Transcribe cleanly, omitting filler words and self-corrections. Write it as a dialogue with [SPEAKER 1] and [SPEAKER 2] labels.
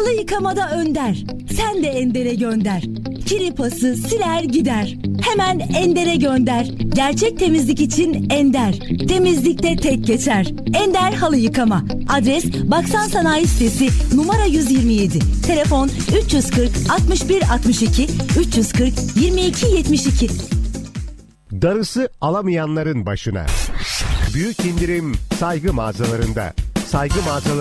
[SPEAKER 1] Halı yıkamada önder. Sen de Ender'e gönder. Kiri pası siler gider. Hemen Ender'e gönder. Gerçek temizlik için Ender. Temizlikte tek geçer. Ender Halı Yıkama. Adres Baksan Sanayi Sitesi, numara 127. Telefon 340 61 62 340 22 72.
[SPEAKER 2] Darısı alamayanların başına. Büyük indirim Saygı mağazalarında. Saygı mağazaları